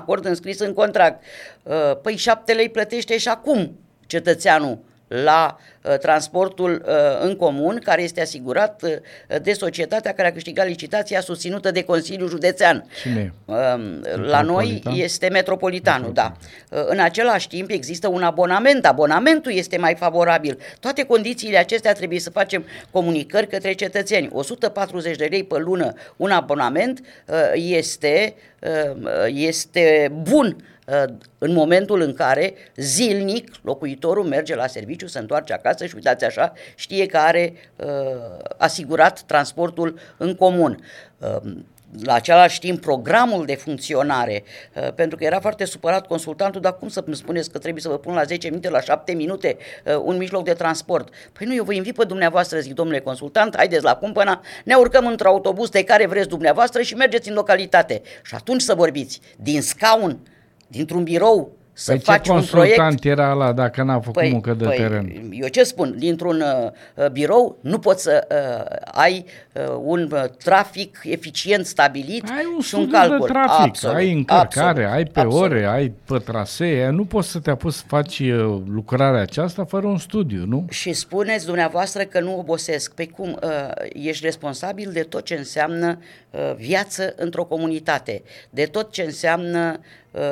acord înscris în contract. Păi 7 lei plătește și acum cetățeanul la transportul în comun, care este asigurat de societatea care a câștigat licitația susținută de Consiliul Județean. Cine? La noi este Metropolitanul, da. În același timp există un abonament. Abonamentul este mai favorabil. Toate condițiile acestea trebuie să facem comunicări către cetățeni. 140 de lei pe lună un abonament este bun în momentul în care zilnic locuitorul merge la serviciu, se întoarce acasă și uitați așa, știe că are asigurat transportul în comun. La același timp, programul de funcționare, pentru că era foarte supărat consultantul, dar cum să îmi spuneți că trebuie să vă pun la 10 minute, la 7 minute un mijloc de transport? Păi nu, eu vă invit pe dumneavoastră, zic, domnule consultant, haideți la Cumpăna, ne urcăm într-un autobuz de care vreți dumneavoastră și mergeți în localitate. Și atunci să vorbiți din scaun, dintr-un birou, să faci un proiect. Ce consultant era ăla dacă n-a făcut muncă de teren? Eu ce spun? Dintr-un birou nu poți să ai un trafic eficient stabilit și un calcul. De trafic, absolut, ai încărcare, ai pe absolut. ore, ai pe trasee, nu poți să te apuci să faci lucrarea aceasta fără un studiu, nu? Și spuneți dumneavoastră că nu obosesc. Păi cum? Ești responsabil de tot ce înseamnă viață într-o comunitate, de tot ce înseamnă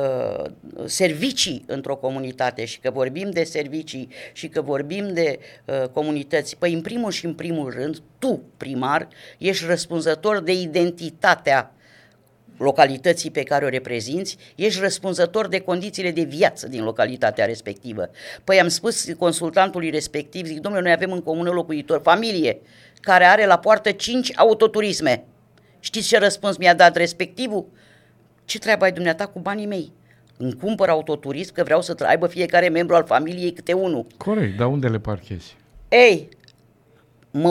servicii într-o comunitate, și că vorbim de servicii și că vorbim de comunități. Păi în primul și în primul rând, tu, primar, ești răspunzător de identitatea localității pe care o reprezinți, ești răspunzător de condițiile de viață din localitatea respectivă. Păi am spus consultantului respectiv, zic, domnule, noi avem în comună locuitori, familie, care are la poartă 5 autoturisme. Știți ce răspuns mi-a dat respectivul? Ce treabă ai dumneata cu banii mei? Îmi cumpăr autoturism că vreau să aibă fiecare membru al familiei câte unul. Corect, dar unde le parchezi? Ei, mă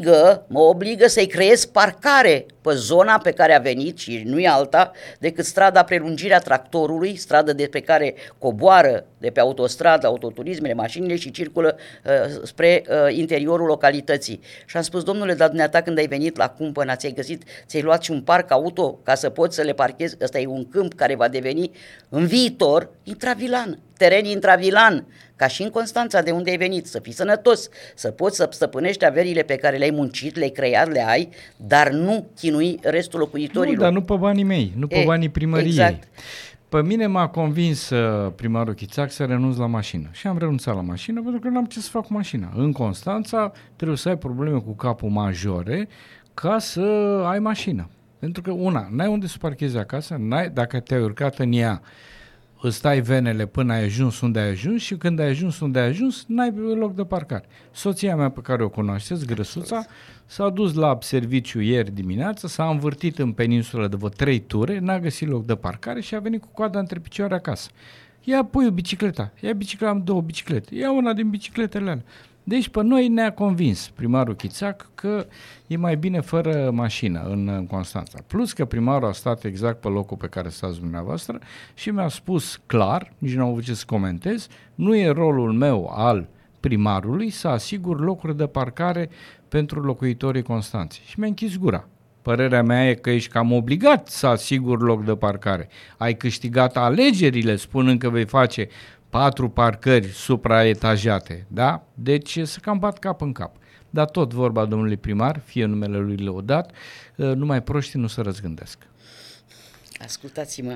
obligă să-i creez parcare pe zona pe care a venit și nu e alta decât strada prelungirea tractorului, stradă de pe care coboară de pe autostradă autoturismele, mașinile și circulă spre interiorul localității. Și am spus, domnule, dar dumneata când ai venit la Cumpăna, ți-ai luat și un parc auto ca să poți să le parchezi? Ăsta e un câmp care va deveni în viitor intravilan, teren intravilan, ca și în Constanța, de unde ai venit, să fii sănătos, să poți să stăpânește averile pe care le-ai muncit, le-ai creat, le ai, dar nu chinui restul locuitorilor. Nu, dar nu pe banii mei, nu pe banii primăriei. Exact. Pe mine m-a convins primarul Chițac să renunț la mașină. Și am renunțat la mașină pentru că n-am ce să fac cu mașina. În Constanța trebuie să ai probleme cu capul majore ca să ai mașină. Pentru că, n-ai unde să parchezi acasă, dacă te-ai urcat în ea, îți stai venele până ai ajuns unde ai ajuns și când ai ajuns unde ai ajuns, n-ai loc de parcare. Soția mea, pe care o cunoașteți, Grăsuța, s-a dus la serviciu ieri dimineață, s-a învârtit în peninsulă de vreo 3 ture, n-a găsit loc de parcare și a venit cu coada între picioare acasă. Ia pui o bicicleta, am 2 biciclete, ia una din bicicletele alea. Deci pe noi ne-a convins primarul Chițac că e mai bine fără mașină în Constanța. Plus că primarul a stat exact pe locul pe care stați dumneavoastră și mi-a spus clar, nici nu am avut ce să comentez, nu e rolul meu al primarului să asigur locuri de parcare pentru locuitorii Constanței. Și mi-a închis gura. Părerea mea e că ești cam obligat să asiguri loc de parcare. Ai câștigat alegerile spunând că vei face 4 parcări supraetajate, da? Deci să cam bat cap în cap. Dar tot vorba domnului primar, fie numele lui lăudat, numai proștii nu se răzgândesc. Ascultați-mă,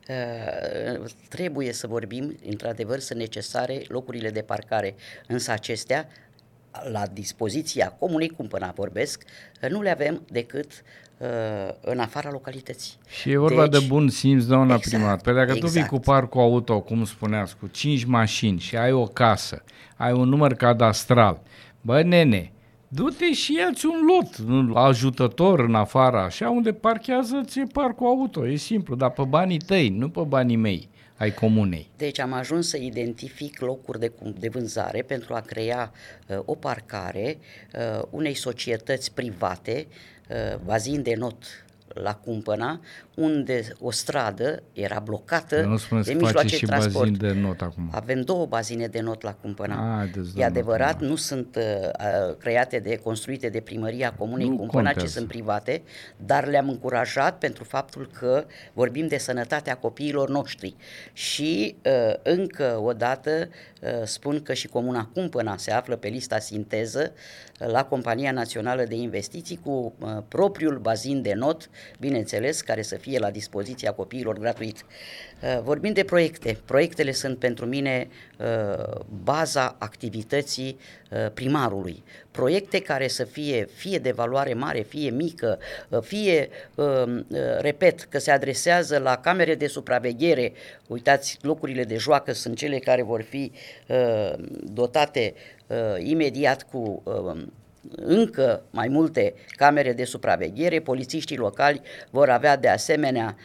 trebuie să vorbim, într-adevăr, sunt necesare locurile de parcare, însă acestea, la dispoziția Comunei Cumpăna vorbesc, nu le avem decât în afara localității. Și e vorba de bun simț, doamna primar. Pe dacă tu vii cu parcul auto, cum spuneați, cu 5 mașini și ai o casă, ai un număr cadastral, bă nene, du-te și ia-ți un lot ajutător în afara, așa, unde parchează ți parcul auto, e simplu, dar pe banii tăi, nu pe banii mei, ai comunei. Deci am ajuns să identific locuri de vânzare pentru a crea o parcare unei societăți private, Bazin de Not la Cumpăna, unde o stradă era blocată de mijloace mijloace de transport. bazin de not acum. Avem 2 bazine de not la Cumpăna. Haideți, E adevărat, nu sunt construite de primăria Comunei Cumpăna, ci sunt private, dar le-am încurajat pentru faptul că vorbim de sănătatea copiilor noștri. Și încă o dată spun că și Comuna Cumpăna se află pe lista sinteză la Compania Națională de Investiții cu propriul bazin de not, bineînțeles, care să fie la dispoziția copiilor gratuit. Vorbim de proiecte. Proiectele sunt pentru mine baza activității primarului. Proiecte care să fie de valoare mare, fie mică, fie, repet, că se adresează la camere de supraveghere. Uitați, locurile de joacă sunt cele care vor fi dotate imediat cu încă mai multe camere de supraveghere. Polițiștii locali vor avea de asemenea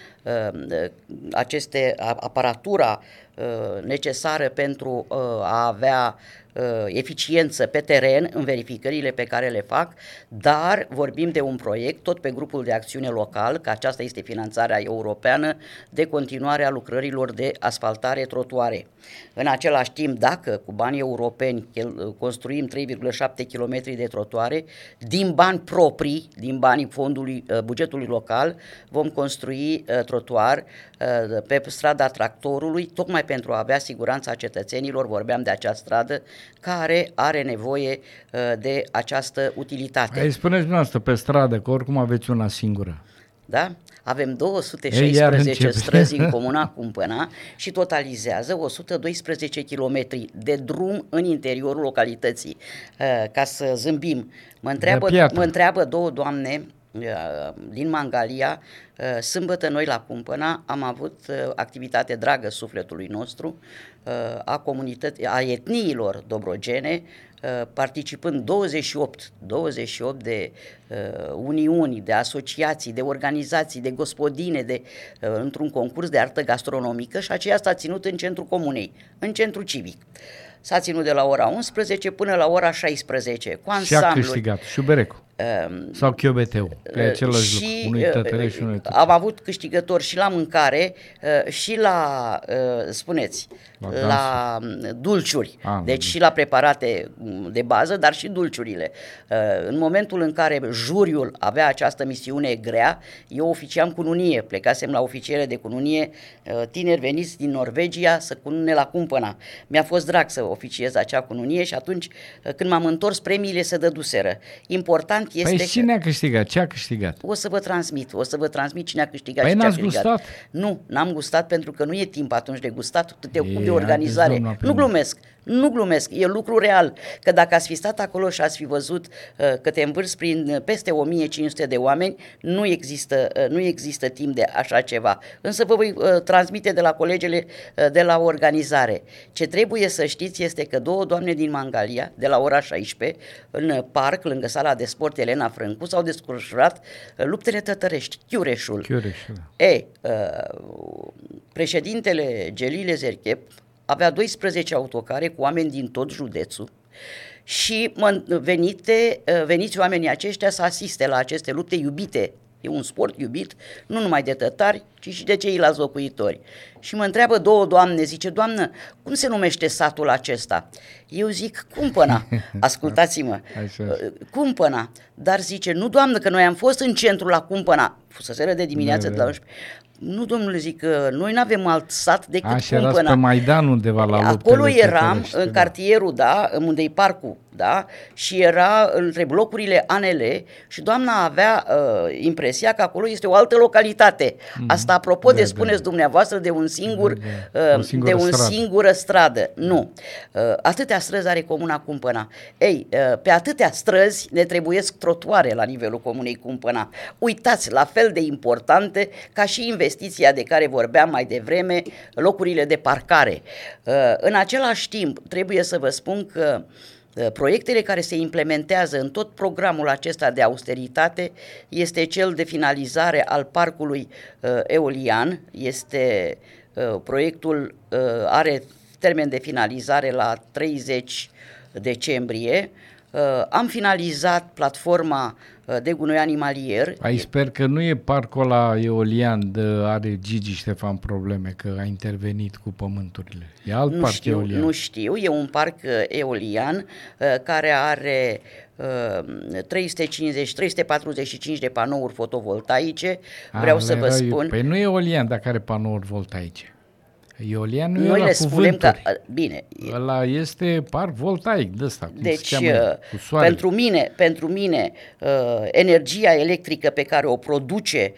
aparatura necesară pentru a avea eficiență pe teren în verificările pe care le fac, dar vorbim de un proiect tot pe grupul de acțiune local, că aceasta este finanțarea europeană, de continuare a lucrărilor de asfaltare trotuare. În același timp, dacă cu banii europeni construim 3,7 km de trotuare, din bani proprii, din banii bugetului local, vom construi trotuar pe strada Tractorului, tocmai pentru a avea siguranța cetățenilor. Vorbeam de această stradă care are nevoie de această utilitate. Ei, spuneți dumneavoastră pe stradă, că oricum aveți una singură. Da? Avem 216 străzi în Comuna Cumpăna și totalizează 112 km de drum în interiorul localității. Ca să zâmbim, mă întreabă 2 doamne din Mangalia, sâmbătă noi la Cumpăna am avut activitate dragă sufletului nostru, a etniilor dobrogene, participând 28 de uniuni, de asociații, de organizații, de gospodine, într-un concurs de artă gastronomică, și aceea s-a ținut în centrul comunei, în centrul civic. S-a ținut de la ora 11 până la ora 16, cu ansambluri. Și a câștigat șuberecul sau chiobeteu, că e același lucru, unui tătăreș și unui tătăreș. Am avut câștigători și la mâncare și la, la dulciuri, deci și la preparate de bază, dar și dulciurile. În momentul în care juriul avea această misiune grea, eu oficiam cununie, plecasem la oficiere de cununie, tineri veniți din Norvegia să cunune la Cumpăna. Mi-a fost drag să oficiez acea cununie și atunci când m-am întors, premiile se dăduseră. Important este cine a câștigat? Ce a câștigat? O să vă transmit cine a câștigat și ce a câștigat. Gustat? Nu, n-am gustat pentru că nu e timp atunci de gustat, te ocupi de organizare. Nu glumesc, e lucru real, că dacă ați fi stat acolo și ați fi văzut că te învârți prin peste 1500 de oameni, nu există timp de așa ceva. Însă vă voi transmite de la colegele de la organizare. Ce trebuie să știți este că 2 doamne din Mangalia, de la ora 16, în parc, lângă sala de sport Elena Frâncu, s-au desfășurat luptele tătărești, Chiureșul. Președintele Gelile Zerchep avea 12 autocare cu oameni din tot județul și veniți oamenii aceștia să asiste la aceste lupte iubite. E un sport iubit nu numai de tătari, ci și de ceilalți locuitori. Și mă întreabă 2 doamne, zice: doamnă, cum se numește satul acesta? Eu zic: Cumpăna. Ascultați-mă, Cumpăna. Dar zice: nu, doamnă, că noi am fost în centru la Cumpăna. Fuseseră de dimineață de la 11. Nu, domnule, zic că noi nu avem alt sat decât Cumpăna. Erați pe Maidan undeva la luptele. Acolo eram, în cartierul, unde e parcul, și era între blocurile ANL și doamna avea impresia că acolo este o altă localitate. Asta apropo de spuneți dumneavoastră de un singură stradă. Nu. Atâtea străzi are Comuna Cumpăna. Pe atâtea străzi ne trebuiesc trotuare la nivelul Comunei Cumpăna. Uitați, la fel de importante ca și investiția de care vorbeam mai devreme, locurile de parcare. În același timp, trebuie să vă spun că proiectele care se implementează în tot programul acesta de austeritate este cel de finalizare al parcului eolian. Proiectul are termen de finalizare la 30 decembrie. Am finalizat platforma de gunoi animalier. Sper că nu e parcul ăla eolian de are Gigi Ștefan probleme, că a intervenit cu pământurile. E alt parc eolian. Nu știu, e un parc eolian care are 345 de panouri fotovoltaice. Vreau să vă spun. Păi nu e eolian dacă are panouri voltaice. Eolian nu noi e le spunem că, bine. Ăla este parc voltaic de ăsta. Deci, pentru mine, energia electrică pe care o produce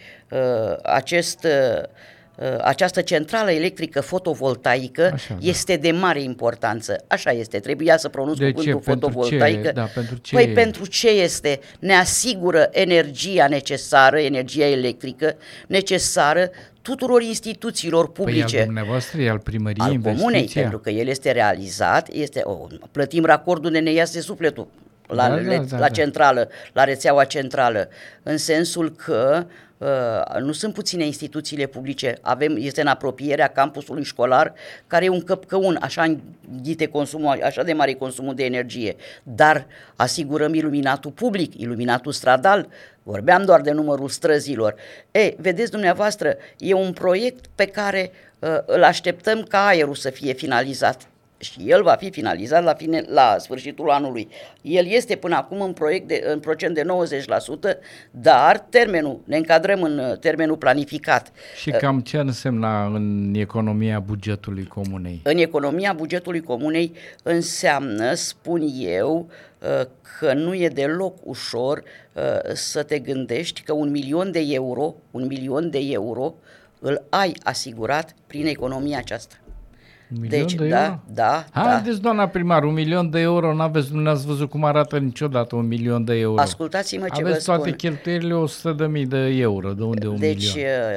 această centrală electrică fotovoltaică este de mare importanță. Așa este, trebuia să pronunț cuvântul fotovoltaică. Păi pentru ce este? Ne asigură energia necesară, energia electrică necesară tuturor instituțiilor publice. Păi al dumneavoastră, al primăriei, al comunei, pentru că el este realizat, plătim racordul de ne iasă sufletul la centrală, la rețeaua centrală, în sensul că nu sunt puține instituțiile publice, este în apropierea campusului școlar, care e un căpcăun, așa înghite consumul, așa de mare consumul de energie, dar asigurăm iluminatul public, iluminatul stradal, vorbeam doar de numărul străzilor. Vedeți dumneavoastră, e un proiect pe care îl așteptăm ca aerul să fie finalizat. Și el va fi finalizat la sfârșitul anului. El este până acum în procent de 90%, dar ne încadrăm în termenul planificat. Și cam ce însemna în economia bugetului comunei? În economia bugetului comunei înseamnă, spun eu, că nu e deloc ușor să te gândești că 1 milion de euro îl ai asigurat prin economia aceasta. Deci, da. Haideți, doamna primar, 1 milion de euro, n-ați văzut cum arată niciodată 1 milion de euro. Ascultați-mă ce vă spun. Aveți toate cheltuielile 100.000 de euro, de unde 1 milion? Deci,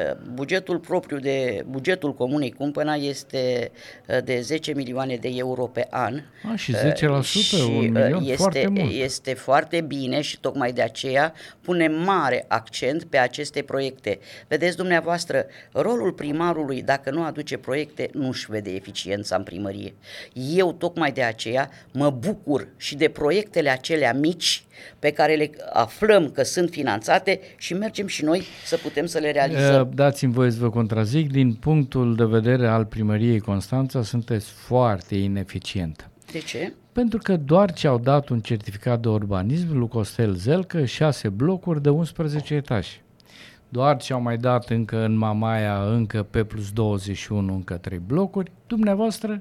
bugetul Comunei Cumpăna este de 10 milioane de euro pe an. Și 10%, 1 milion, foarte mult. Este foarte bine și tocmai de aceea punem mare accent pe aceste proiecte. Vedeți dumneavoastră, rolul primarului, dacă nu aduce proiecte, nu-și vede eficiența în primărie. Eu tocmai de aceea mă bucur și de proiectele acelea mici pe care le aflăm că sunt finanțate și mergem și noi să putem să le realizăm. Dați-mi voie să vă contrazic, din punctul de vedere al primăriei Constanța sunteți foarte ineficientă. De ce? Pentru că doar ce au dat un certificat de urbanism lui Costel Zelcă, 6 blocuri de 11 etaje. Doar ce au mai dat încă în Mamaia, încă pe plus 21, încă 3 blocuri, dumneavoastră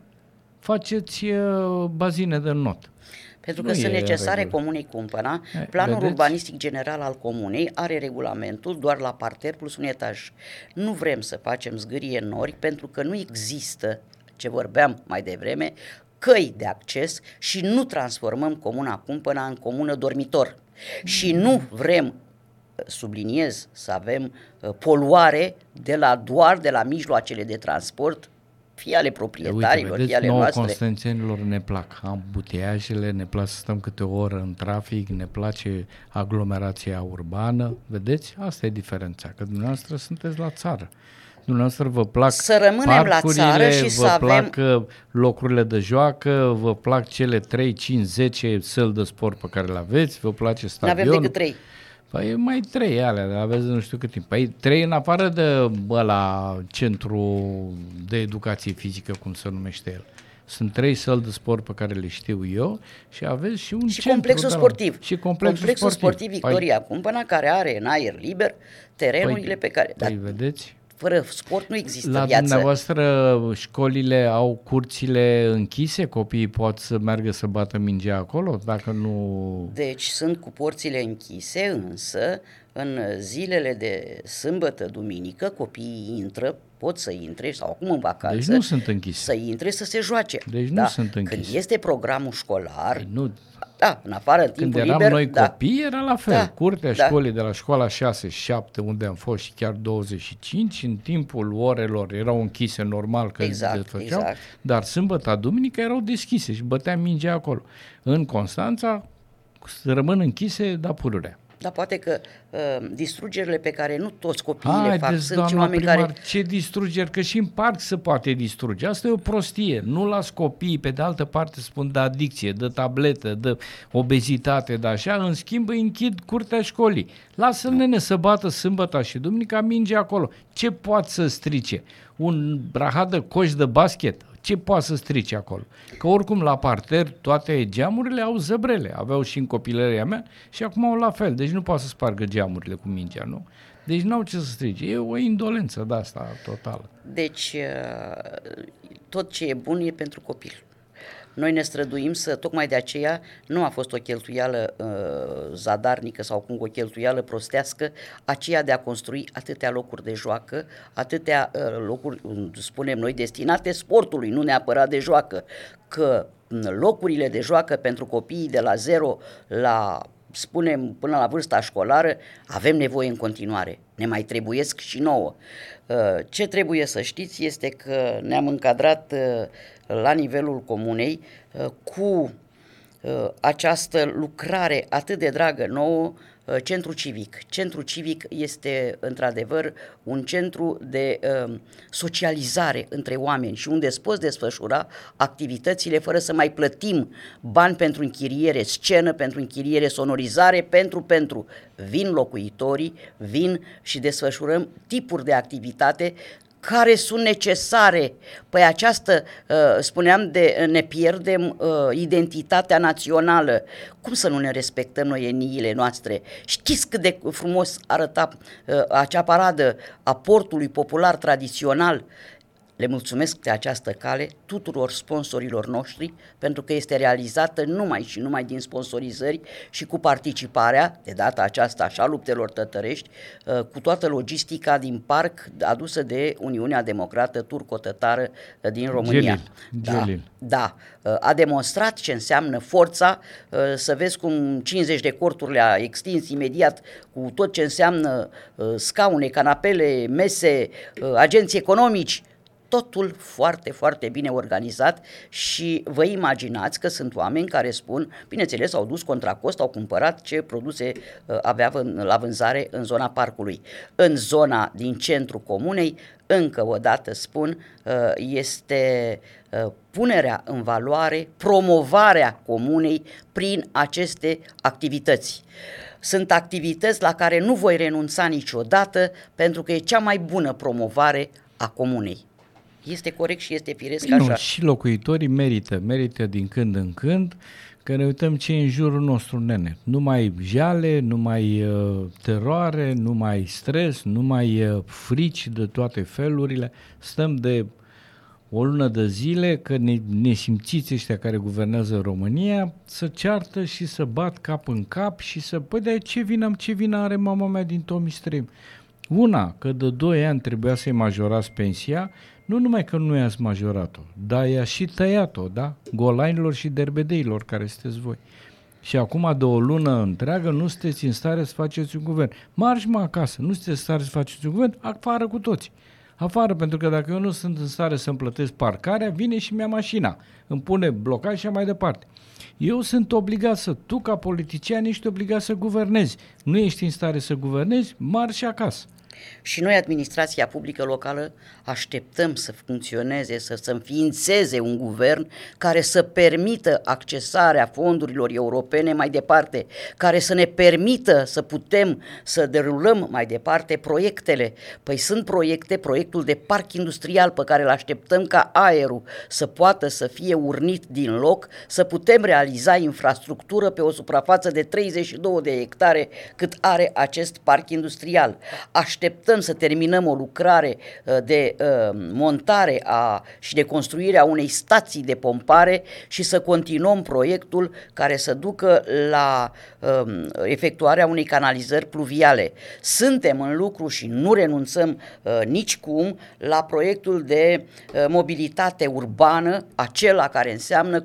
faceți bazine de not. Pentru că sunt necesare Comunei Cumpăna. Planul urbanistic general al comunei are regulamentul doar la parter plus un etaj. Nu vrem să facem zgârie nori pentru că nu există, ce vorbeam mai devreme, căi de acces și nu transformăm Comuna Cumpăna în comună dormitor. Și nu vrem, subliniez, să avem poluare doar de la mijloacele de transport, fie ale proprietarilor, fie ale noastre. Constanțenilor ne plac ambuteiajele, ne place să stăm câte o oră în trafic, ne place aglomerația urbană, vedeți? Asta e diferența, că dumneavoastră sunteți la țară. Dumneavoastră vă plac să rămânem la țară și să avem... plac locurile de joacă, vă plac cele 3, 5, 10 săli de sport pe care le aveți, vă place stadionul. Nu avem decât 3. Păi mai 3 alea, aveți nu știu cât timp. Păi 3 în afară de ăla centru de educație fizică, cum se numește el. Sunt 3 săli de sport pe care le știu eu și aveți și un centru. Complexul sportiv. Și complexul sportiv Victoria Cumpăna, care are în aer liber terenurile pe care... Păi vedeți? Fără sport nu există viață. La dumneavoastră școlile au curțile închise? Copiii pot să meargă să bată mingea acolo? Dacă nu... Deci sunt cu porțile închise, însă în zilele de sâmbătă, duminică, copiii pot să intre, sau acum în vacanță, deci nu sunt închise. Să intre să se joace. Deci nu sunt închise. Când este programul școlar... Păi nu... Da, în afară, în timpul liber. Când eram noi copii, era la fel. Curtea școlii de la școala 6-7, unde am fost și chiar 25, în timpul orelor erau închise normal că făceau, dar sâmbătă, duminică erau deschise și băteam mingea acolo. În Constanța rămân închise, da pururea. Dar poate că distrugerile pe care nu toți copiii le fac, sunt doamna oameni primar, care... ce distrugeri, că și în parc se poate distruge. Asta e o prostie. Nu las copiii, pe de altă parte spun de adicție, de tabletă, de obezitate, de așa, în schimb îi închid curtea școlii. Lasă-l nene să bată sâmbătă și duminica minge acolo. Ce poate să strice? Un rahat de coș de basket? Ce poate să strice acolo? Că oricum la parter toate geamurile au zăbrele. Aveau și în copilăria mea și acum au la fel. Deci nu poate să spargă geamurile cu mingea, nu? Deci n-au ce să strice. E o indolență de asta totală. Deci tot ce e bun e pentru copil. Noi ne străduim tocmai de aceea, nu a fost o cheltuială zadarnică sau cum o cheltuială prostească, aceea de a construi atâtea locuri de joacă, atâtea locuri, spunem noi, destinate sportului, nu neapărat de joacă, că locurile de joacă pentru copiii de la 0 la, spunem, până la vârsta școlară, avem nevoie în continuare. Ne mai trebuiesc și nouă. Ce trebuie să știți este că ne-am încadrat la nivelul comunei cu această lucrare atât de dragă nouă, Centru Civic. Centru Civic este într-adevăr un centru de socializare între oameni și unde îți poți desfășura activitățile fără să mai plătim bani pentru închiriere, scenă, pentru închiriere, sonorizare, pentru. Vin locuitorii, vin și desfășurăm tipuri de activitate care sunt necesare. Păi această, spuneam, ne pierdem identitatea națională. Cum să nu ne respectăm noi etniile noastre? Știți cât de frumos arăta acea paradă a portului popular tradițional? Le mulțumesc de această cale tuturor sponsorilor noștri pentru că este realizată numai și numai din sponsorizări și cu participarea, de data aceasta așa, Luptelor Tătărești, cu toată logistica din parc adusă de Uniunea Democrată Turco-Tătară din România. Gelil. Da, a demonstrat ce înseamnă forța, să vezi cum 50 de corturi le-a extins imediat cu tot ce înseamnă scaune, canapele, mese, agenți economici, totul foarte, foarte bine organizat și vă imaginați că sunt oameni care spun, bineînțeles, au dus contra cost, au cumpărat ce produse avea la vânzare în zona parcului. În zona din centrul comunei, încă o dată spun, este punerea în valoare, promovarea comunei prin aceste activități. Sunt activități la care nu voi renunța niciodată pentru că e cea mai bună promovare a comunei. Este corect și este firesc așa. Nu, și locuitorii merită din când în când, că ne uităm ce e în jurul nostru, nene. Nu mai jale, nu mai teroare, nu mai stres, nu mai frici de toate felurile. Stăm de o lună de zile că nesimțiți ăștia care guvernează România să ceartă și să bat cap în cap și să, păi de ce vină are mama mea din Tommy Stream? Una, că de 2 ani trebuia să-i majorați pensia, nu numai că nu i-ați majorat-o, dar i-a și tăiat-o, da? Golainilor și derbedeilor care sunteți voi. Și acum de o lună întreagă nu sunteți în stare să faceți un guvern. Marși mă acasă, nu sunteți în stare să faceți un guvern, afară cu toți. Afară, pentru că dacă eu nu sunt în stare să-mi plătesc parcarea, vine și mi-a mașina, îmi pune blocaj și mai departe. Eu sunt obligat tu ca politician ești obligat să guvernezi. Nu ești în stare să guvernezi, marși acasă. Și noi, administrația publică locală, așteptăm să funcționeze, să înființeze un guvern care să permită accesarea fondurilor europene mai departe, care să ne permită să putem să derulăm mai departe proiectele. Păi sunt proiectul de parc industrial pe care îl așteptăm ca aerul să poată să fie urnit din loc, să putem realiza infrastructură pe o suprafață de 32 de hectare cât are acest parc industrial. Așteptăm să terminăm o lucrare de montare și de construire a unei stații de pompare și să continuăm proiectul care să ducă la efectuarea unei canalizări pluviale. Suntem în lucru și nu renunțăm nicicum la proiectul de mobilitate urbană, acela care înseamnă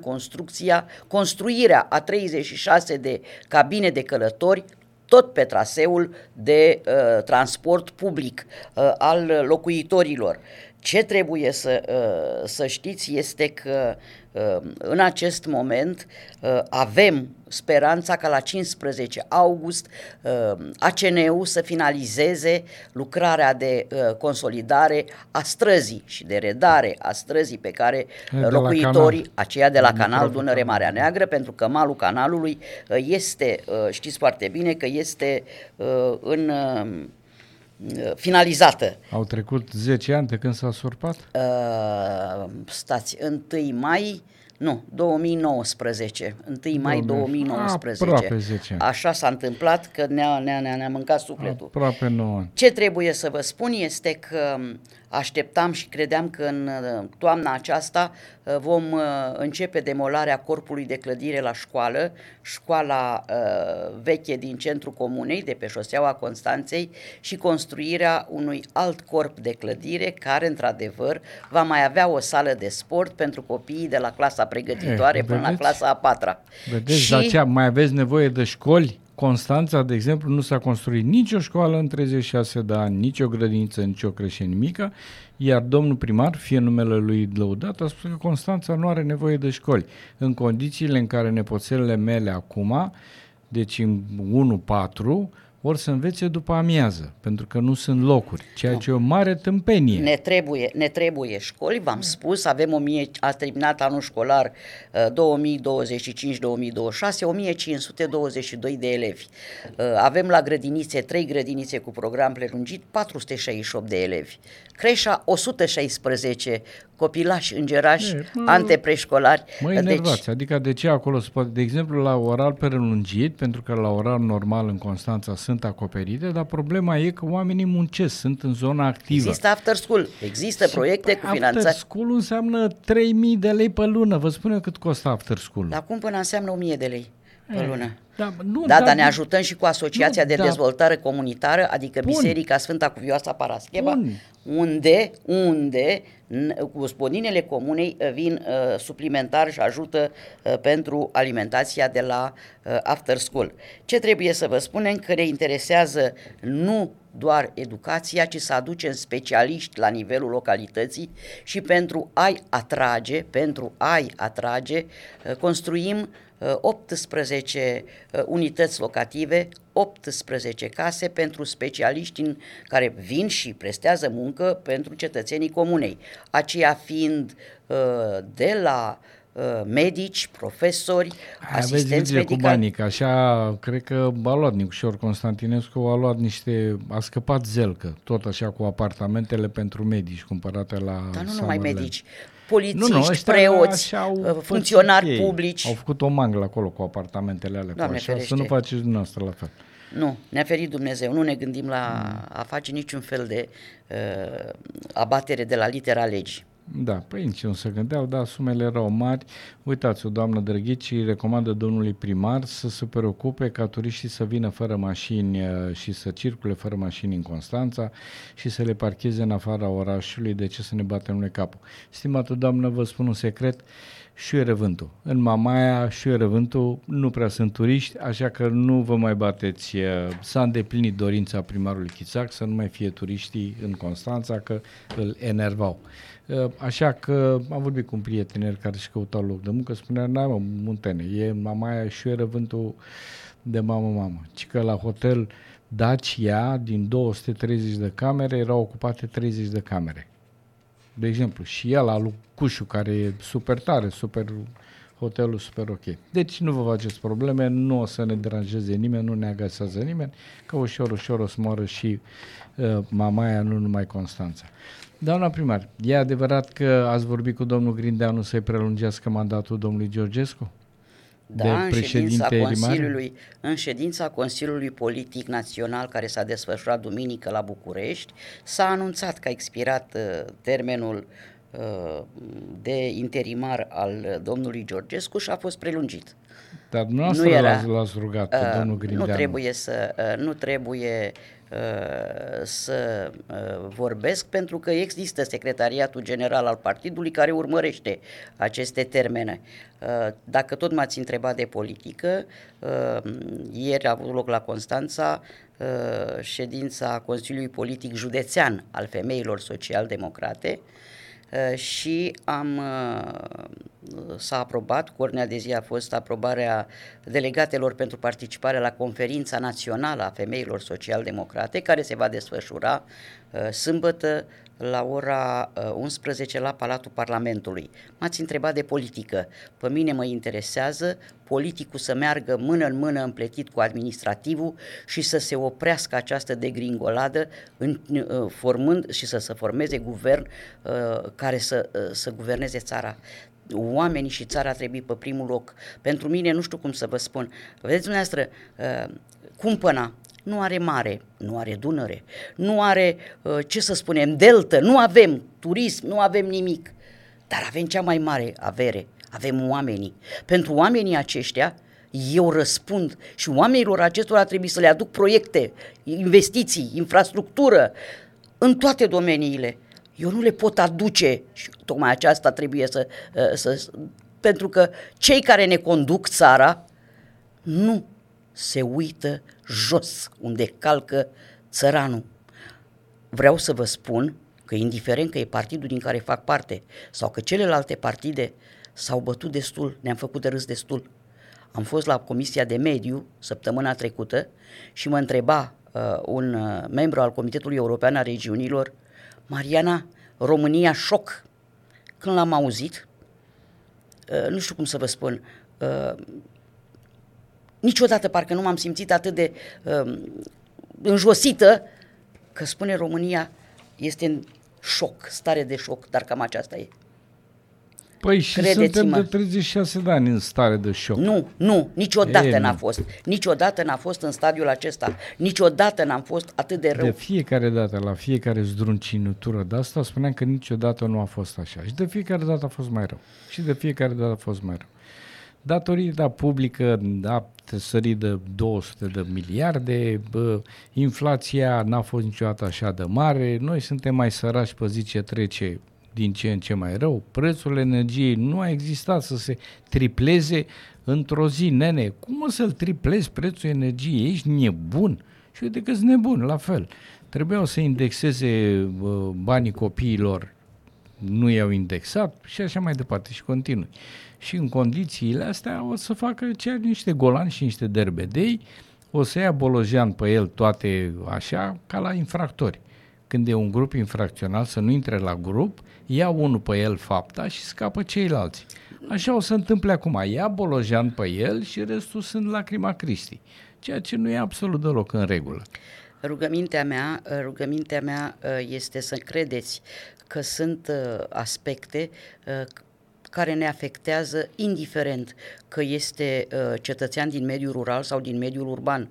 construirea a 36 de cabine de călători tot pe traseul de transport public al locuitorilor. Ce trebuie să știți este că în acest moment avem speranța ca la 15 august ACN-ul să finalizeze lucrarea de consolidare a străzii și de redare a străzii pe care locuitorii, aceia de la canal Dunăre-Marea Neagră, pentru că malul canalului este, știți foarte bine că este în finalizată. Au trecut 10 ani de când s-a surpat? Stați, 1 mai, nu, 2019, 1 mai 2019. Aproape 10 ani. Așa s-a întâmplat că ne-a mâncat sufletul. Aproape 9 ani. Ce trebuie să vă spun este că așteptam și credeam că în toamna aceasta vom începe demolarea corpului de clădire la școală, școala veche din centrul comunei, de pe șoseaua Constanței, și construirea unui alt corp de clădire care, într-adevăr, va mai avea o sală de sport pentru copiii de la clasa pregătitoare până la clasa a 4-a. Vedeți, și mai aveți nevoie de școli? Constanța, de exemplu, nu s-a construit nicio școală în 36 de ani, nicio grădiniță, nicio creșă, nimică, iar domnul primar, fie numele lui lăudat, a spus că Constanța nu are nevoie de școli. În condițiile în care nepoțelele mele acum, deci în 1-4, ori să învețe după amiază, pentru că nu sunt locuri, ceea ce e o mare tâmpenie. Ne trebuie școli, v-am spus, a terminat anul școlar 2025-2026, 1522 de elevi. Avem la grădinițe, 3 grădinițe cu program prelungit, 468 de elevi. Creșa, 116 copilași, îngerași, antepreșcolari. Mă enervați, adică de ce acolo se poate, de exemplu, la oral prelungit, pentru că la oral normal în Constanța sunt acoperite, dar problema e că oamenii muncesc, sunt în zona activă. Există after school, există proiecte cu finanțare. After school înseamnă 3.000 de lei pe lună, vă spun eu cât costă after school. Dar cum până înseamnă 1.000 de lei pe lună? Dar ne ajutăm și cu Asociația de Dezvoltare Comunitară, adică Biserica Sfânta Cuvioasa Parascheva, unde gospodinele comunei vin suplimentar și ajută pentru alimentația de la after school. Ce trebuie să vă spunem? Că ne interesează nu doar educația, ci să aducem specialiști la nivelul localității și pentru a-i atrage, construim 18 unități locative, 18 case pentru specialiști care vin și prestează muncă pentru cetățenii comunei, aceia fiind de la medici, profesori, asistenți medicali. Cu banii, că așa cred că a luat Nicușor Constantinescu, a scăpat Zelcă, tot așa cu apartamentele pentru medici cumpărate la Dar nu numai medici, polițiști, preoți, funcționari publici. Au făcut o manglă acolo cu apartamentele alea, cu așa, să nu faceți dumneavoastră la fel. Nu, ne-a ferit Dumnezeu, nu ne gândim la a face niciun fel de abatere de la litera legii. Da, păi nici nu se gândeau, dar sumele erau mari. Uitați-o, doamnă Drăghici recomandă domnului primar să se preocupe ca turiștii să vină fără mașini și să circule fără mașini în Constanța și să le parcheze în afara orașului, de ce să ne batem noi capul. Stimată doamnă, vă spun un secret, Șuierăvântul. În Mamaia, Șuierăvântul nu prea sunt turiști, așa că nu vă mai bateți. S-a îndeplinit dorința primarului Chițac să nu mai fie turiștii în Constanța, că îl enervau. Așa că am vorbit cu un prietenel care își căutau loc de muncă, spunea, Muntene, e în Mamaia Șuierăvântul de mamă. Ci că la hotel Dacia, din 230 de camere, erau ocupate 30 de camere. De exemplu, și el, al Cușu, care e super tare, hotelul super ok. Deci nu vă faceți probleme, nu o să ne deranjeze nimeni, nu ne agasează nimeni, că ușor o să moară și Mamaia, nu numai Constanța. Doamna primar, e adevărat că ați vorbit cu domnul Grindeanu să-i prelungească mandatul domnului Georgescu? Da, în ședința Consiliului Politic Național care s-a desfășurat duminică la București, s-a anunțat că a expirat termenul de interimar al domnului Georgescu și a fost prelungit. Dar dumneavoastră l-ați rugat pe domnul Grindeanu. Nu trebuie să vorbesc, pentru că există Secretariatul General al Partidului care urmărește aceste termene. Dacă tot m-ați întrebat de politică, ieri a avut loc la Constanța ședința Consiliului Politic Județean al Femeilor Social-Democrate și s-a aprobat, cu ordinea de zi a fost aprobarea delegatelor pentru participare la Conferința Națională a Femeilor Social-Democrate, care se va desfășura sâmbătă la ora 11 la Palatul Parlamentului. M-ați întrebat de politică. Pe mine mă interesează politicul să meargă mână în mână împletit cu administrativul și să se oprească această degringoladă formând și să se formeze guvern care să guverneze țara. Oamenii și țara trebuie pe primul loc. Pentru mine, nu știu cum să vă spun, vedeți dumneavoastră, Cumpăna nu are mare, nu are Dunăre, nu are, ce să spunem, deltă, nu avem turism, nu avem nimic, dar avem cea mai mare avere, avem oamenii. Pentru oamenii aceștia eu răspund și oamenilor acestora trebuie să le aduc proiecte, investiții, infrastructură, în toate domeniile. Eu nu le pot aduce și tocmai aceasta trebuie pentru că cei care ne conduc țara nu se uită jos unde calcă țăranul. Vreau să vă spun că indiferent că e partidul din care fac parte sau că celelalte partide s-au bătut destul, ne-am făcut de râs destul. Am fost la Comisia de Mediu săptămâna trecută și mă întreba un membru al Comitetului European al Regiunilor: Mariana, România șoc. Când l-am auzit, nu știu cum să vă spun, niciodată parcă nu m-am simțit atât de înjosită, că spune România este în șoc, stare de șoc, dar cam aceasta e. Păi și suntem de 36 de ani în stare de șoc. Nu, niciodată n-a fost. Niciodată n-a fost în stadiul acesta. Niciodată n-am fost atât de rău. De fiecare dată, la fiecare zdruncinitură de asta, spuneam că niciodată nu a fost așa. Și de fiecare dată a fost mai rău. Și de fiecare dată a fost mai rău. Datorită publică a sărit de 200 de miliarde, inflația n-a fost niciodată așa de mare, noi suntem mai săraci pe zi ce trece, din ce în ce mai rău, prețul energiei nu a existat să se tripleze într-o zi, nene, cum o să-l triplezi prețul energiei, ești nebun? Și uite că-s nebun, la fel. Trebuiau să indexeze banii copiilor, nu i-au indexat și așa mai departe și continui. Și în condițiile astea o să facă niște golani și niște derbedei, o să ia Bolojean pe el toate așa, ca la infractori. Când e un grup infracțional, să nu intre la grup, ia unul pe el fapta și scapă ceilalți. Așa o să întâmple acum. Ia Bolojean pe el și restul sunt Lacrima Christi, ceea ce nu e absolut deloc în regulă. Rugămintea mea este să credeți că sunt aspecte care ne afectează indiferent că este cetățean din mediul rural sau din mediul urban.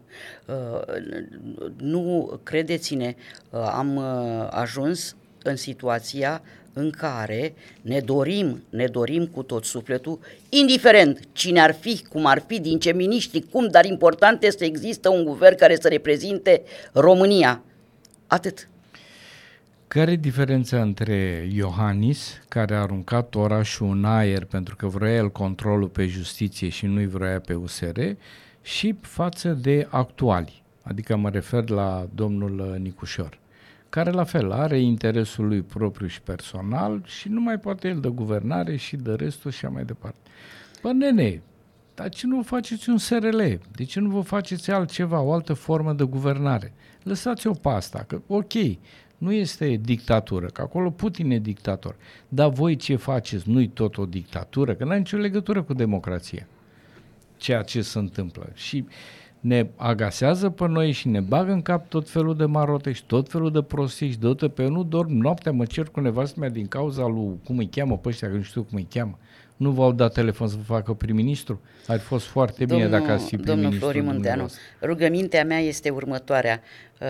Nu, credeți-ne, am ajuns în situația în care ne dorim cu tot sufletul, indiferent cine ar fi, cum ar fi, din ce miniștri, cum, dar important este să există un guvern care să reprezinte România. Atât. Care e diferența între Iohannis, care a aruncat orașul în aer pentru că vrea el controlul pe justiție și nu-i vrea pe USR, și față de actuali, adică mă refer la domnul Nicușor, care la fel are interesul lui propriu și personal și nu mai poate el de guvernare și de restul și așa mai departe. Bă, nene, dar ce nu vă faceți un SRL? De ce nu vă faceți altceva, o altă formă de guvernare? Lăsați-o pe asta, că ok, nu este dictatură, că acolo Putin e dictator. Dar voi ce faceți? Nu-i tot o dictatură? Că n-are nicio legătură cu democrația. Ceea ce se întâmplă. Și ne agasează pe noi și ne bagă în cap tot felul de marote și tot felul de prostii și de pe eu nu dorm noaptea, mă cer cu nevastă mea din cauza lui, cum îi cheamă pe ăștia, că nu știu cum îi cheamă. Nu v-au dat telefon să vă facă prim-ministru? Ar fi fost foarte bine dacă ați fi prim-ministru. Domnul Florin Munteanu, rugămintea mea este următoarea.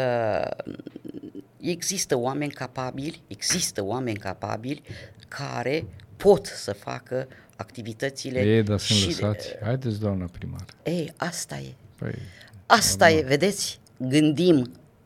Există oameni capabili care pot să facă activitățile. Ei, dar sunt lăsați. Haideți, doamna primar. Ei, asta e. Păi, asta e, vedeți? Gândim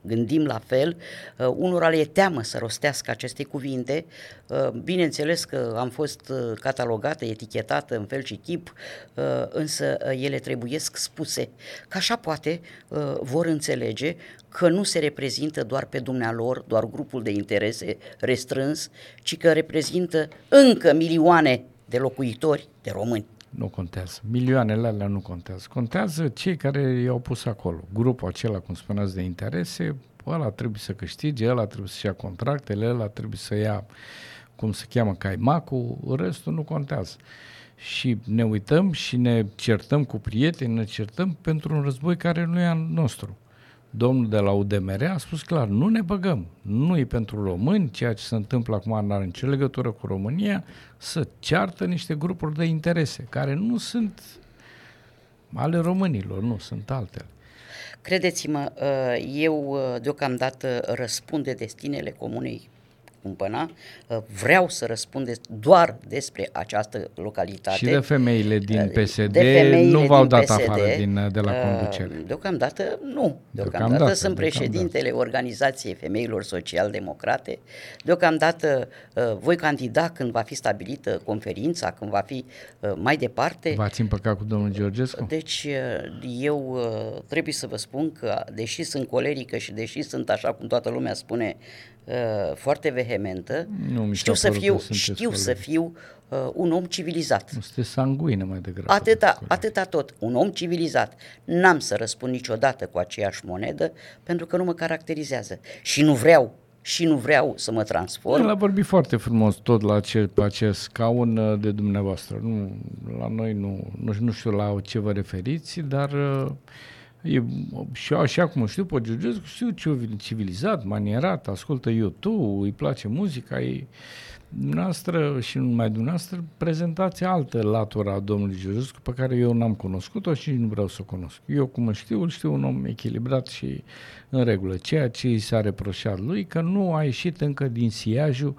gândim la fel, unora le e teamă să rostească aceste cuvinte, bineînțeles că am fost catalogată, etichetată în fel și chip, însă ele trebuiesc spuse, că așa poate vor înțelege că nu se reprezintă doar pe dumnealor, doar grupul de interese restrâns, ci că reprezintă încă milioane de locuitori, de români. Nu contează. Milioanele alea nu contează. Contează cei care i-au pus acolo. Grupul acela, cum spuneați, de interese, ăla trebuie să câștige, ăla trebuie să ia contractele, ăla trebuie să ia, cum se cheamă, caimacul, restul nu contează. Și ne uităm și ne certăm cu prieteni, ne certăm pentru un război care nu e al nostru. Domnul de la UDMR a spus clar, nu ne băgăm, nu e pentru români, ceea ce se întâmplă acum nu are nicio legătură cu România, să ceartă niște grupuri de interese, care nu sunt ale românilor, nu, sunt altele. Credeți-mă, eu deocamdată răspund de destinele comunei Cumpăna, vreau să răspundeți doar despre această localitate. Și de femeile din PSD femeile nu v-au dat PSD, afară de la conducere? Deocamdată nu. Deocamdată sunt președintele Organizației Femeilor Social-Democrate. Deocamdată voi candida când va fi stabilită conferința, când va fi mai departe. V-ați împăcat cu domnul Georgescu? Deci eu trebuie să vă spun că, deși sunt colerică și deși sunt, așa cum toată lumea spune, foarte vehementă, știu să fiu un om civilizat. Nu sunteți sanguină mai degrabă. Atâta tot, un om civilizat. N-am să răspund niciodată cu aceeași monedă, pentru că nu mă caracterizează. Și nu vreau să mă transform. El a vorbit foarte frumos tot la acest scaun de dumneavoastră. Nu, la noi nu știu la ce vă referiți, dar și așa cum știu pe Georgescu, știu civilizat, manierat, ascultă YouTube, îi place muzica, dumneavoastră și nu numai dumneavoastră prezentați altă latură a domnului Georgescu pe care eu n-am cunoscut-o și nu vreau să o cunosc. Eu cum îl știu un om echilibrat și în regulă. Ceea ce i s-a reproșat lui, că nu a ieșit încă din siajul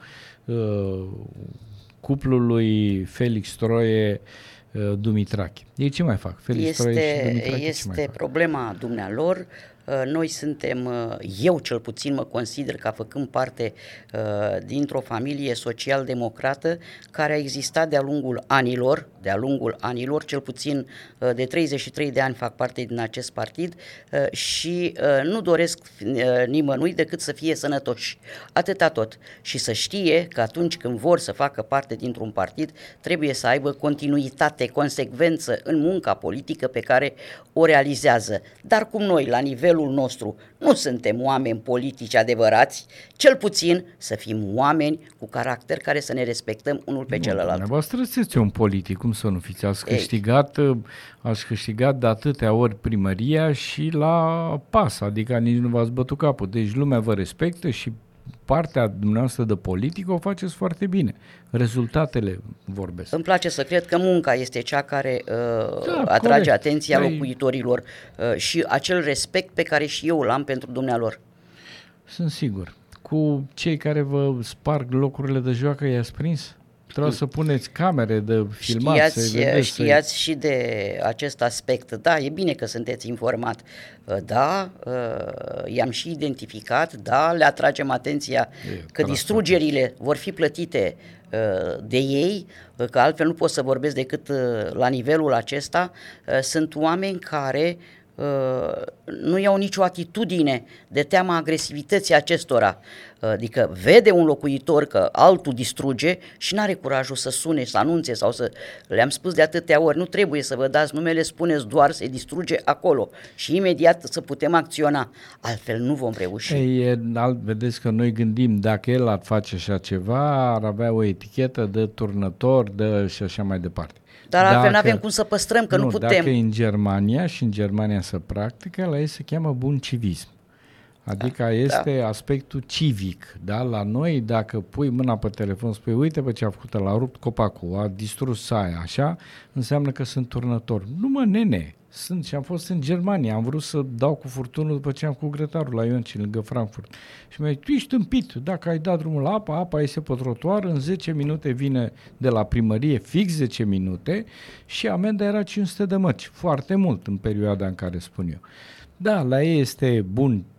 cuplului Felix Troie Dumitrache. Ei ce mai fac? Felix Troie și Dumitrache este problema dumnealor. Noi suntem, eu cel puțin mă consider ca făcând parte dintr-o familie social-democrată care a existat de-a lungul anilor, cel puțin de 33 de ani fac parte din acest partid și nu doresc nimănui decât să fie sănătoși. Atâta tot. Și să știe că atunci când vor să facă parte dintr-un partid, trebuie să aibă continuitate, consecvență în munca politică pe care o realizează. Dar cum noi, la nivelul nostru, nu suntem oameni politici adevărați, cel puțin să fim oameni cu caracter care să ne respectăm unul pe celălalt. Dumneavoastră sunteți un politic, cum să nu fiți? Ați câștigat de atâtea ori primăria și la pas, adică nici nu v-ați bătut capul. Deci lumea vă respectă și partea dumneavoastră de politică o faceți foarte bine. Rezultatele vorbesc. Îmi place să cred că munca este cea care atrage atenția locuitorilor și acel respect pe care și eu îl am pentru dumnealor. Sunt sigur. Cu cei care vă sparg locurile de joacă i-ați prins? Trebuie să puneți camere de filmat. Știați și de acest aspect. Da, e bine că sunteți informat. Da, i-am și identificat, da, le atragem atenția că distrugerile vor fi plătite de ei, că altfel nu pot să vorbesc decât la nivelul acesta. Sunt oameni care nu iau nicio atitudine de teama agresivității acestora. Adică vede un locuitor că altul distruge și n-are curajul să sune, să anunțe sau să... Le-am spus de atâtea ori, nu trebuie să vă dați numele, spuneți doar se distruge acolo și imediat să putem acționa. Altfel nu vom reuși. Vedeți că noi gândim, dacă el ar face așa ceva, ar avea o etichetă de turnător și așa mai departe. Dar altfel nu avem cum să păstrăm, că nu putem. Dacă în Germania și în Germania se practică, la ei se cheamă bun civism. Adică este aspectul civic. Da? La noi, dacă pui mâna pe telefon, spui, uite pe ce a făcut, l-a rupt copacul, a distrus saia, așa, înseamnă că sunt turnător. Nu mă, nene, sunt și am fost în Germania, am vrut să dau cu furtunul după ce am cu grătarul la Ionci, lângă Frankfurt. Și mi-a zis, tu ești tâmpit, dacă ai dat drumul la apa iese pe trotuar, în 10 minute vine de la primărie, fix 10 minute, și amenda era 500 de mărci, foarte mult în perioada în care spun eu. Da, la ei este bun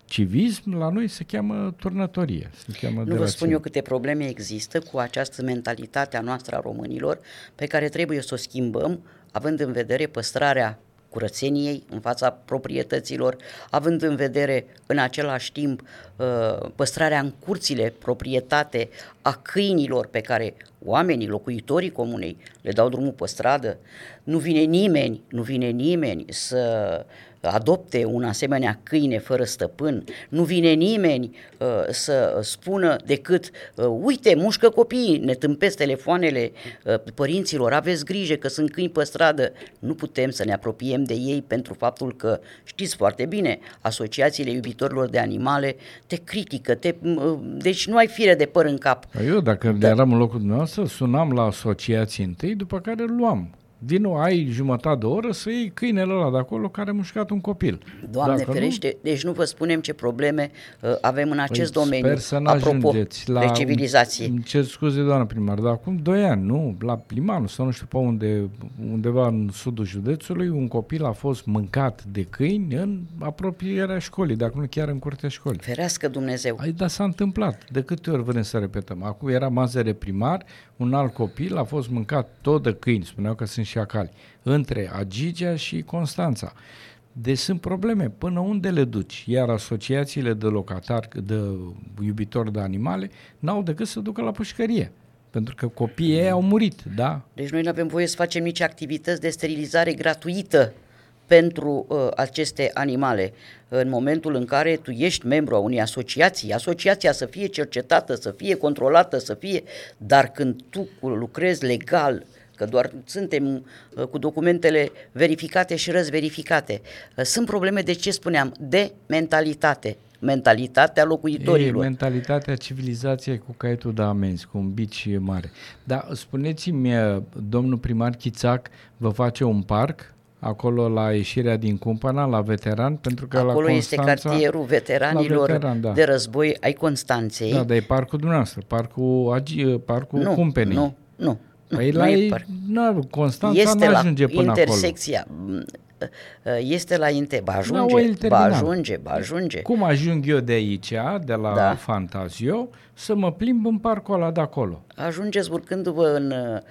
civism, la noi se cheamă turnătorie. Nu vă spun eu câte probleme există cu această mentalitate a noastră a românilor pe care trebuie să o schimbăm, având în vedere păstrarea curățeniei în fața proprietăților, având în vedere în același timp păstrarea în curțile proprietate a câinilor pe care oamenii, locuitorii comunei le dau drumul pe stradă. Nu vine nimeni să adopte un asemenea câine fără stăpân, nu vine nimeni să spună decât uite, mușcă copiii, ne tâmpesc telefoanele părinților, aveți grijă că sunt câini pe stradă. Nu putem să ne apropiem de ei pentru faptul că, știți foarte bine, asociațiile iubitorilor de animale te critică, deci nu ai fire de păr în cap. Eu, dacă eram în locul dumneavoastră, sunam la asociații întâi, după care îl luam. Vino, ai jumătate de oră să iei câinele ăla de acolo care a mușcat un copil. Doamne ferește, deci nu vă spunem ce probleme avem în acest domeniu. Sper să n-ajungeți de civilizație. Îmi cer scuze, doamnă primar, dar acum 2 ani, nu, la Limanul sau nu știu pe unde, undeva în sudul județului, un copil a fost mâncat de câini în apropierea școlii, dacă nu chiar în curtea școlii. Ferească Dumnezeu. Dar s-a întâmplat. De câte ori vrem să repetăm? Acum era Mazăre primar, un alt copil a fost mâncat tot de câini, spuneau că sunt și acali, între Agigea și Constanța. Deci sunt probleme. Până unde le duci? Iar asociațiile de locatari, de iubitori de animale, n-au decât să ducă la pușcărie. Pentru că copiii ei au murit, da? Deci noi nu avem voie să facem nici activități de sterilizare gratuită pentru aceste animale. În momentul în care tu ești membru a unei asociații, asociația să fie cercetată, să fie controlată, dar când tu lucrezi legal, că doar suntem cu documentele verificate și răzverificate, sunt probleme, de ce spuneam, de mentalitatea locuitorilor. Mentalitatea civilizației cu caietul de amenzi, cu un bici mare. Dar spuneți-mi, domnul primar Chițac vă face un parc acolo la ieșirea din Cumpăna, la Veteran, pentru că acolo la este cartierul veteranilor de război ai Constanței. Da, dar e parcul dumneavoastră, parcul Cumpenei. Nu. Păi Constanța nu ajunge până intersecția. Este la ajunge. Cum ajung eu de aici, de la Fantazio, să mă plimb în parcul ăla de acolo? Ajungeți urcându-vă în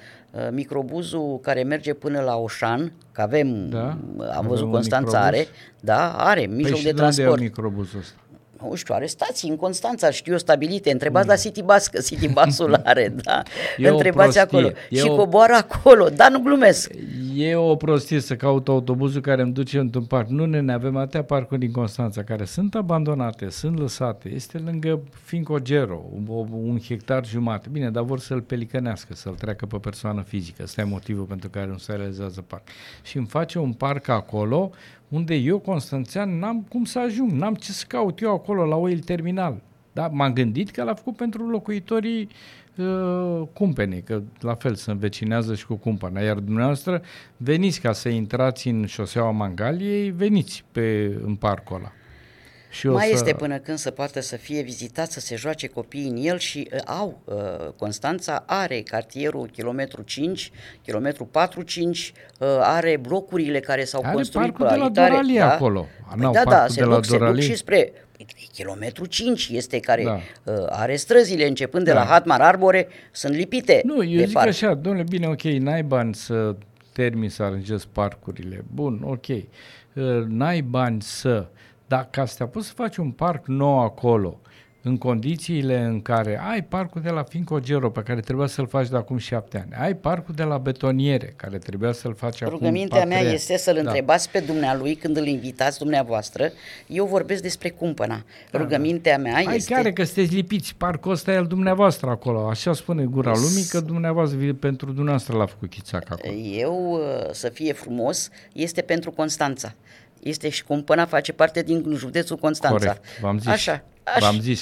microbuzul care merge până la Oșan, că am văzut Constanța are mijloc de transport. Unde e microbuzul ăsta? Nu știu, are stații în Constanța, știu, stabilite. Întrebați la Citybus, că Citybusul are, da? Întrebați acolo. Și coboară acolo, dar nu glumesc. E o prostie să caut autobuzul care îmi duce într-un parc. Nu avem atâtea parcuri din Constanța care sunt abandonate, sunt lăsate. Este lângă Fincogero, 1,5 hectare. Bine, dar vor să-l pelicănească, să-l treacă pe persoană fizică. Ăsta e motivul pentru care nu se realizează parc. Și îmi face un parc acolo unde eu, constanțean, n-am cum să ajung, n-am ce să caut eu acolo la Oil Terminal. Da? M-am gândit că l-a făcut pentru locuitorii Cumpenei, că la fel se învecinează și cu Cumpăna, iar dumneavoastră veniți ca să intrați în șoseaua Mangaliei, veniți în parcul ăla. Și este până când să poată să fie vizitat, să se joace copiii în el și Constanța are cartierul kilometru 5, kilometru 4-5, are blocurile care s-au construit pe alitare. Are parcul de la Doralie acolo. Se duc și spre kilometru 5 este care are străzile începând de la Hatmar Arbore, sunt lipite. Nu, eu zic așa, domnule, bine, ok, n-ai bani să termini să aranjezi parcurile, bun, ok, n-ai bani dar ca să te apuci să faci un parc nou acolo, în condițiile în care ai parcul de la Fincogero, pe care trebuia să-l faci de acum 7 ani, ai parcul de la Betoniere, care trebuia să-l faci acum 4 ani. Rugămintea mea este să-l întrebați pe dumnealui când îl invitați dumneavoastră. Eu vorbesc despre Cumpăna. Rugămintea mea este... care că sunteți lipiți, parcul ăsta e al dumneavoastră acolo, așa spune Gura Lumii, că dumneavoastră, pentru dumneavoastră l-a făcut Chițac acolo. Să fie frumos, este pentru Constanța. Este și Cumpăna face parte din județul Constanța. Corect, v-am zis.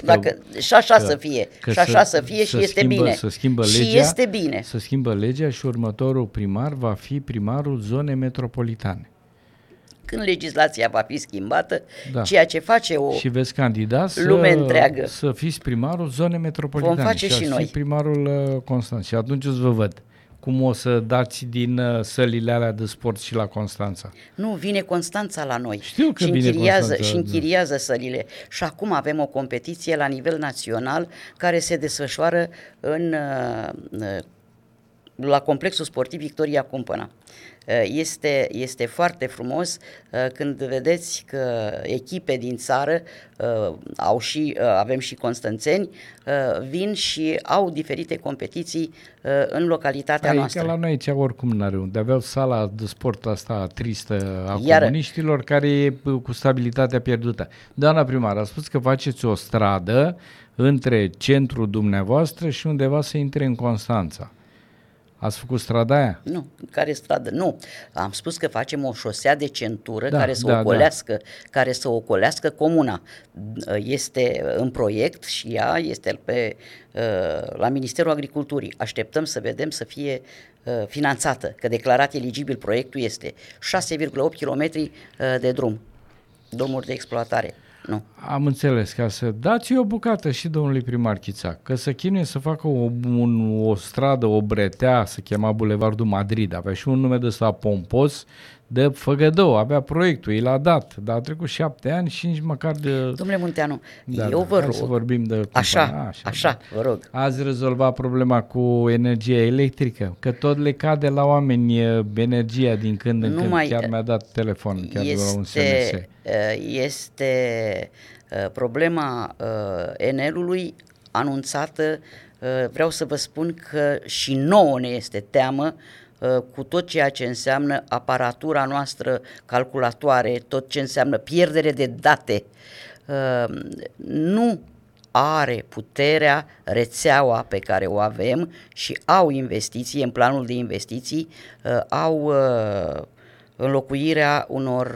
Să fie și este bine. Să schimbă legea, și este bine. Să schimbă legea și următorul primar va fi primarul zonei metropolitane. Când legislația va fi schimbată, ceea ce face și veți candida lume întreagă. Să fiți primarul zonei metropolitane. Vom face și noi. Fi primarul Constanța. Și atunci îți vă văd cum o să dați din sălile alea de sport și la Constanța. Nu, vine Constanța la noi. Știu că vine Constanța. Și închiriază sălile. Și acum avem o competiție la nivel național care se desfășoară la complexul sportiv Victoria Cumpăna. Este foarte frumos când vedeți că echipe din țară, avem și constanțeni, vin și au diferite competiții în localitatea noastră. Că la noi aici oricum n-are unde. Aveau sala de sport asta tristă a comuniștilor, care e cu stabilitatea pierdută. Doamna primar, a spus că faceți o stradă între centrul dumneavoastră și undeva să intre în Constanța. Ați făcut strada aia? Nu, care stradă? Nu. Am spus că facem o șosea de centură care să ocolească comuna. Este în proiect și ea este la Ministerul Agriculturii. Așteptăm să vedem să fie finanțată, că declarat eligibil proiectul este 6,8 km de drumuri de exploatare. Nu. Am înțeles, ca să dați o bucată și domnului primar Chițac, că să chinuie să facă o stradă, o bretea, se chema Bulevardul Madrid, avea și un nume de ăsta pompos, de Făgădău, avea proiectul, i l-a dat, dar a trecut 7 ani și nici măcar de... Domnule Munteanu, eu vă rog... să vorbim de... Așa, vă rog. Ați rezolvat problema cu energia electrică? Că tot le cade la oameni energia din când în când, chiar mi-a dat telefon, chiar de la un SMS. Este problema Enelului anunțată, vreau să vă spun că și nouă ne este teamă cu tot ceea ce înseamnă aparatura noastră, calculatoare, tot ce înseamnă pierdere de date. Nu are puterea rețeaua pe care o avem și au investiții, în planul de investiții, au înlocuirea unor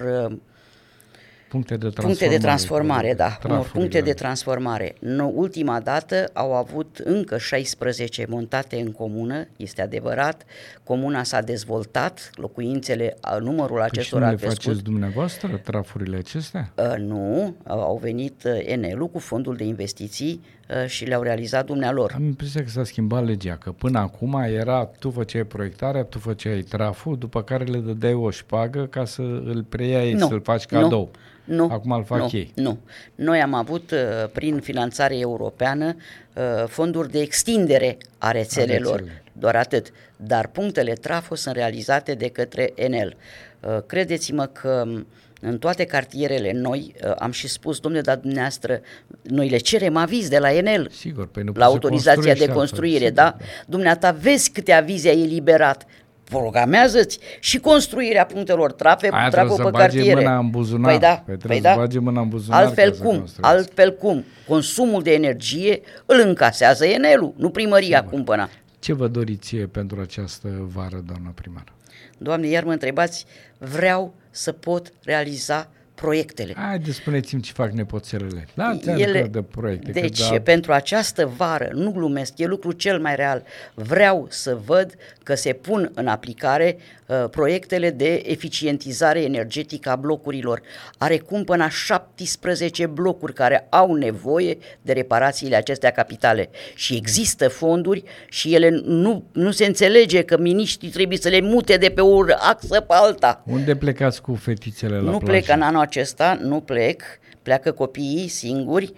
puncte de transformare, da, unor puncte de transformare. Ultima dată au avut încă 16 montate în comună, este adevărat, comuna s-a dezvoltat, locuințele, numărul acestora a crescut. Le faceți dumneavoastră trafurile acestea? Nu, au venit Enelul cu fondul de investiții și le-au realizat dumnealor. Am impresia că s-a schimbat legea, că până acum era tu făceai proiectarea, tu făceai traful, după care le dădeai o șpagă ca să îl preiai, să-l faci cadou. Nu, acum îl fac ei. Nu. Noi am avut prin finanțare europeană fonduri de extindere a rețelelor, doar atât. Dar punctele trafo sunt realizate de către Enel. Credeți-mă că în toate cartierele noi, am și spus, domnule, dar dumneavoastră, noi le cerem aviz de la Enel, sigur, la autorizația de construire, sigur, da? Dumneata, vezi câte avize ai eliberat, programează-ți și construirea punctelor trafo pe cartiere. Mâna în buzunar. Păi da. Mâna în buzunar. Altfel cum? Consumul de energie îl încasează Enelul, nu primăria Cumpăna. Ce vă doriți pentru această vară, doamna primară? Doamne, iar mă întrebați, vreau să pot realiza proiectele. Haideți, spuneți-mi ce fac nepoțelele. De proiecte. Deci, pentru această vară, nu glumesc, e lucru cel mai real. Vreau să văd că se pun în aplicare proiectele de eficientizare energetică a blocurilor. Are Cumpăna 17 blocuri care au nevoie de reparațiile acestea capitale. Și există fonduri și ele nu se înțelege că miniștrii trebuie să le mute de pe o axă pe alta. Unde plecați cu fetițele la plajă? Plec în anul acesta, pleacă copiii singuri.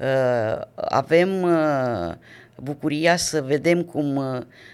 Avem bucuria să vedem cum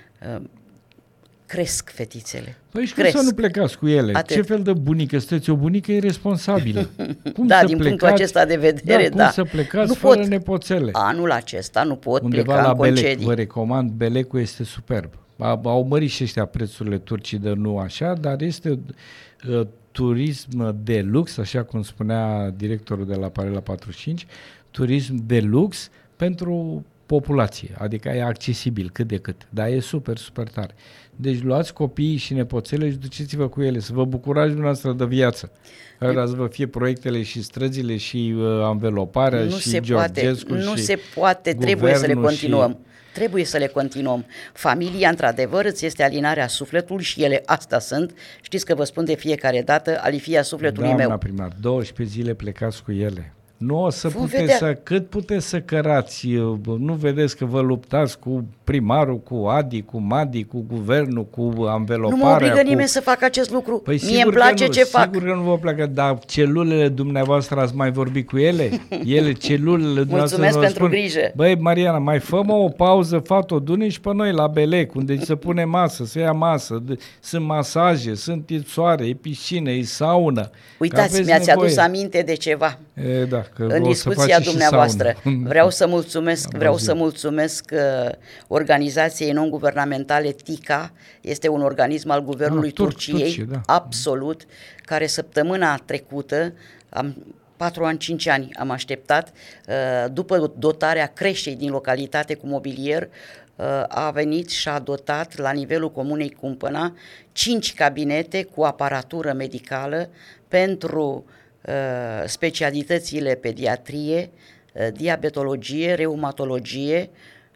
cresc fetițele. Păi și cum să nu plecați cu ele? Atât. Ce fel de bunică sunteți? O bunică irresponsabilă. Cum da, din punctul acesta de vedere, cum să plecați fără nepoțele? Anul acesta nu pot undeva pleca la în concedii. Belec, vă recomand, Belecul este superb. Au mărit și ăștia prețurile turcii, de nu așa, dar este turism de lux, așa cum spunea directorul de la Parela 45, turism de lux pentru populație, adică e accesibil cât de cât, dar e super, super tare. Deci luați copiii și nepoțele și duceți-vă cu ele, să vă bucurați dumneavoastră de viață. Să vă fie proiectele și străzile și anveloparea și Georgescu și nu se poate, trebuie să le continuăm. Trebuie să le continuăm. Familia, într-adevăr, îți este alinarea sufletului și ele asta sunt. Știți că vă spun de fiecare dată, alifia sufletului meu. Doamna primar, 12 zile plecați cu ele. Nu o să Vom puteți vedea. cât puteți să cărați, nu vedeți că vă luptați cu primarul, cu Adi, cu Madi, cu guvernul, cu anveloparea. Nu mă obligă nimeni să facă acest lucru. Păi Mie îmi place ce fac. Sigur că nu vă placă, dar celulele dumneavoastră ați mai vorbit cu ele? Celulele dumneavoastră Mulțumesc vă pentru spun, grijă. băi, Mariana, mai fă-mă o pauză, fă-o, du-ne și pe noi la Belec, unde se pune masă, se ia masă, sunt masaje, sunt soare, e piscină, e saună. Uitați, mi-ați adus aminte de ceva. Da, că În discuția dumneavoastră. Vreau să mulțumesc organizației non-guvernamentale TICA, este un organism al guvernului Turciei, da. absolut, care săptămâna trecută, 4 ani, 5 ani am așteptat, după dotarea creșei din localitate cu mobilier, a venit și a dotat la nivelul comunei Cumpăna 5 cabinete cu aparatură medicală pentru specialitățile pediatrie, diabetologie, reumatologie,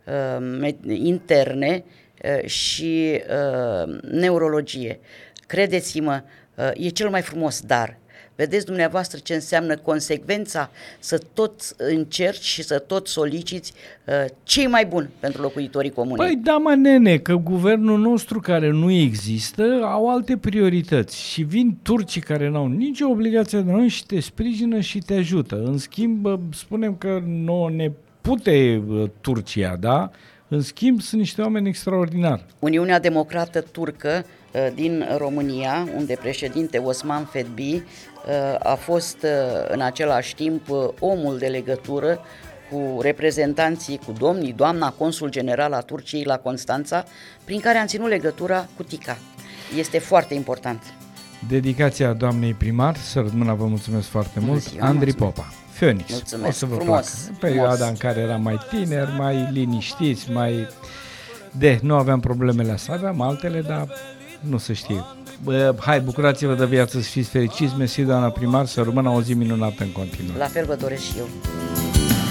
interne și neurologie. Credeți-mă, e cel mai frumos dar. Vedeți dumneavoastră ce înseamnă consecvența, să tot încerci și să tot soliciți cei mai buni pentru locuitorii comunei. Păi da, mă, nene, că guvernul nostru care nu există au alte priorități și vin turcii care n-au nicio obligație de noi și te sprijină și te ajută. În schimb, spunem că nu ne pute Turcia, da? În schimb, sunt niște oameni extraordinari. Uniunea Democrată Turcă din România, unde președinte Osman Fetbi a fost în același timp omul de legătură cu reprezentanții, cu doamna consul general a Turciei la Constanța, prin care am ținut legătura cu TICA. Este foarte important. Dedicația doamnei primar, să rămână, vă mulțumesc foarte mult, Andrei Popa. Phoenix. Mulțumesc, o să vă frumos, placă. În perioada în care eram mai tineri, mai liniștiți, nu aveam problemele astea, aveam altele, dar nu se știe. Hai, bucurați-vă de viață, să fiți fericiți, mersi doamna primar, să rămână o zi minunată în continuare. La fel vă doresc și eu.